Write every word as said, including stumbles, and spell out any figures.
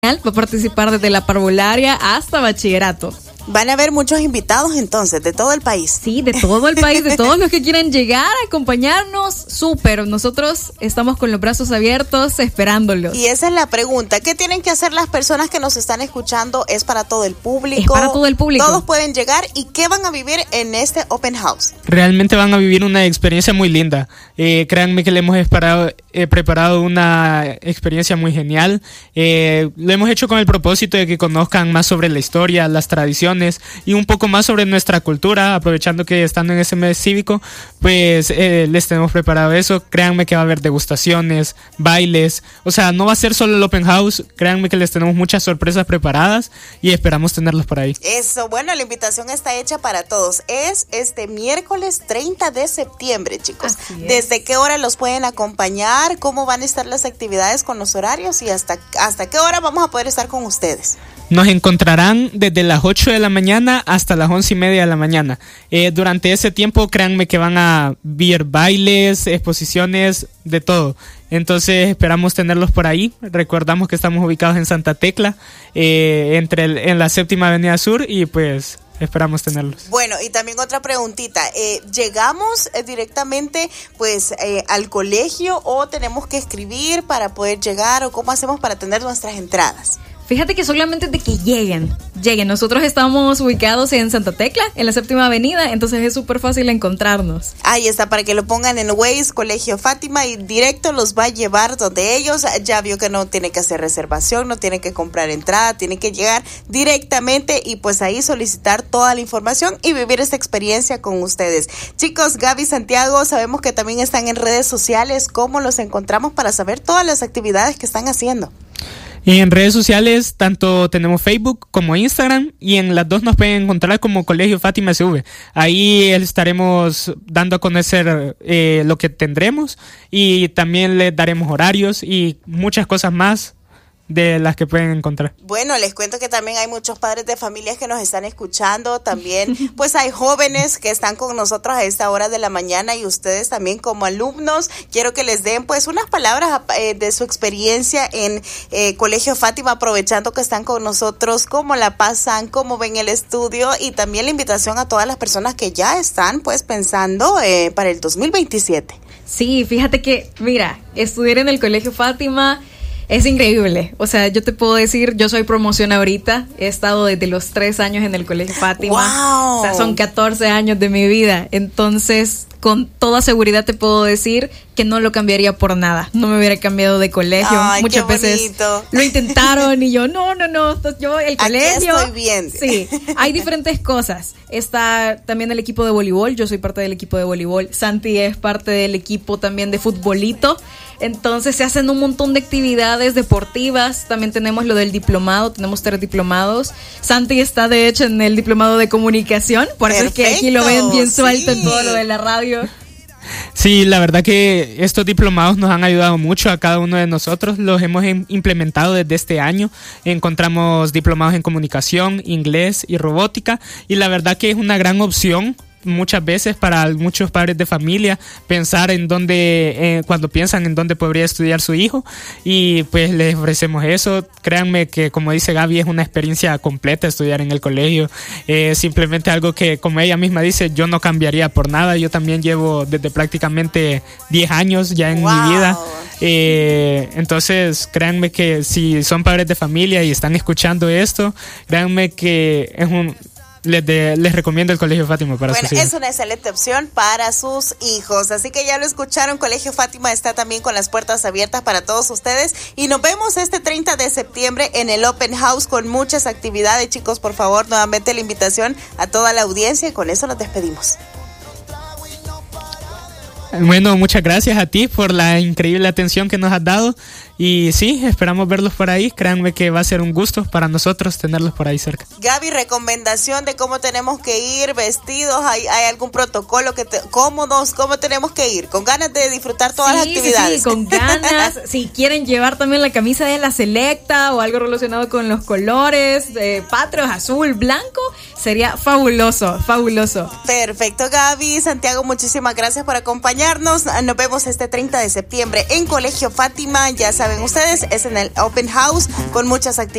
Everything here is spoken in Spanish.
Va a participar desde la parvularia hasta bachillerato. Van a haber muchos invitados entonces, de todo el país. Sí, de todo el país, de todos los que quieran llegar a acompañarnos, súper. Nosotros estamos con los brazos abiertos esperándolos. Y esa es la pregunta, ¿qué tienen que hacer las personas que nos están escuchando? ¿Es para todo el público? Es para todo el público. Todos pueden llegar. ¿Y qué van a vivir en este Open House? Realmente van a vivir una experiencia muy linda. Eh, créanme que le hemos esperado, eh, preparado una experiencia muy genial. Eh, lo hemos hecho con el propósito de que conozcan más sobre la historia, las tradiciones y un poco más sobre nuestra cultura, aprovechando que estando en ese mes cívico, pues eh, les tenemos preparado eso. Créanme que va a haber degustaciones, bailes, o sea, no va a ser solo el Open House, créanme que les tenemos muchas sorpresas preparadas y esperamos tenerlos por ahí. Eso, bueno, la invitación está hecha para todos. Es este miércoles treinta de septiembre, chicos. ¿Desde qué hora los pueden acompañar? ¿Cómo van a estar las actividades con los horarios? ¿Y hasta, hasta qué hora vamos a poder estar con ustedes? Nos encontrarán desde las ocho de la mañana hasta las once y media de la mañana. Eh, durante ese tiempo, créanme que van a ver bailes, exposiciones, de todo. Entonces esperamos tenerlos por ahí. Recordamos que estamos ubicados en Santa Tecla, eh, entre el, en la séptima avenida sur, y pues esperamos tenerlos. Bueno, y también otra preguntita, eh, ¿llegamos eh, directamente pues eh, al colegio o tenemos que escribir para poder llegar, o cómo hacemos para tener nuestras entradas? Fíjate que solamente de que lleguen, lleguen. Nosotros estamos ubicados en Santa Tecla, en la séptima avenida, entonces es súper fácil encontrarnos. Ahí está, para que lo pongan en Waze, Colegio Fátima, y directo los va a llevar donde ellos. Ya vio que no tiene que hacer reservación, no tiene que comprar entrada, tiene que llegar directamente y pues ahí solicitar toda la información y vivir esta experiencia con ustedes. Chicos, Gaby, Santiago, sabemos que también están en redes sociales. ¿Cómo los encontramos para saber todas las actividades que están haciendo? En redes sociales, tanto tenemos Facebook como Instagram, y en las dos nos pueden encontrar como Colegio Fátima S V. Ahí estaremos dando a conocer eh, lo que tendremos, y también les daremos horarios y muchas cosas más de las que pueden encontrar. Bueno, les cuento que también hay muchos padres de familias que nos están escuchando, también pues hay jóvenes que están con nosotros a esta hora de la mañana, y ustedes también como alumnos, quiero que les den pues unas palabras eh, de su experiencia en eh, Colegio Fátima, aprovechando que están con nosotros, cómo la pasan, cómo ven el estudio, y también la invitación a todas las personas que ya están pues pensando eh, para el dos mil veintisiete. Sí, fíjate que, mira, estudiar en el Colegio Fátima es increíble. O sea, yo te puedo decir, yo soy promoción ahorita. He estado desde los tres años en el Colegio Fátima. Wow. O sea, son catorce años de mi vida. Entonces, con toda seguridad te puedo decir que no lo cambiaría por nada. No me hubiera cambiado de colegio. Ay, muchas veces lo intentaron y yo, no, no, no. Yo, el colegio. Aquí estoy bien. Sí, hay diferentes cosas. Está también el equipo de voleibol. Yo soy parte del equipo de voleibol. Santi es parte del equipo también de futbolito. Entonces se hacen un montón de actividades deportivas. También tenemos lo del diplomado, tenemos tres diplomados. Santi está de hecho en el diplomado de comunicación, por eso es que aquí lo ven bien suelto, sí, en todo lo de la radio. Sí, la verdad que estos diplomados nos han ayudado mucho a cada uno de nosotros. Los hemos implementado desde este año. Encontramos diplomados en comunicación, inglés y robótica, y la verdad que es una gran opción muchas veces para muchos padres de familia pensar en dónde, eh, cuando piensan en dónde podría estudiar su hijo, y pues les ofrecemos eso. Créanme que, como dice Gaby, es una experiencia completa estudiar en el colegio. Es simplemente algo que, como ella misma dice, yo no cambiaría por nada. Yo también llevo desde prácticamente diez años ya en wow. mi vida. Eh, entonces créanme que si son padres de familia y están escuchando esto, créanme que es un Les, de, les recomiendo el Colegio Fátima para bueno, sus hijos. Es una excelente opción para sus hijos. Así que ya lo escucharon, Colegio Fátima está también con las puertas abiertas para todos ustedes. Y nos vemos este treinta de septiembre en el Open House con muchas actividades. Chicos, por favor, nuevamente la invitación a toda la audiencia, y con eso nos despedimos. Bueno, muchas gracias a ti por la increíble atención que nos has dado. Y sí, esperamos verlos por ahí. Créanme que va a ser un gusto para nosotros tenerlos por ahí cerca. Gaby, recomendación de cómo tenemos que ir vestidos. ¿Hay, hay algún protocolo que te, cómodos? ¿Cómo tenemos que ir? ¿Con ganas de disfrutar todas sí, las actividades? Sí, sí, con ganas. Si quieren llevar también la camisa de la selecta o algo relacionado con los colores eh, patrios, azul, blanco, sería fabuloso, fabuloso. Perfecto, Gaby. Santiago, muchísimas gracias por acompañarnos. Nos vemos este treinta de septiembre en Colegio Fátima. Ya saben ustedes, es en el Open House con muchas actividades.